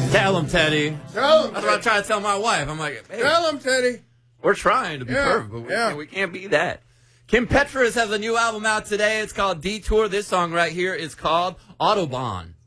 Tell him, Teddy. Tell him. That's what I try to tell my wife. I'm like, hey, Tell him, Teddy. we're trying to be perfect, but we can't be that. Kim Petras has a new album out today. It's called Detour. This song right here is called Autobahn.